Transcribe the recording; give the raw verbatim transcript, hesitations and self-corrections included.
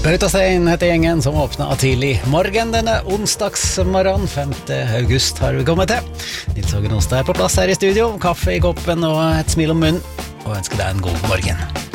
Bautastein heter gjengen som åpnet tidlig morgen denne onsdagsmorgen. femte august har vi kommet til. Nils Hågen Ostad er på plass her i studio, kaffe i koppen og et smil om munnen, og ønsker deg en god morgen.